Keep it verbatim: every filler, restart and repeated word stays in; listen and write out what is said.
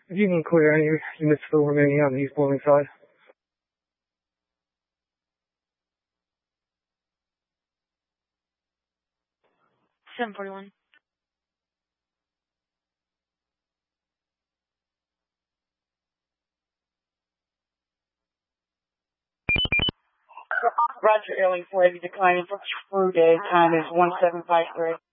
If you can clear any units for remaining on the east building side. seven forty-one. Roger, Airlink four eighty declining for crew day. Time is one seven five three.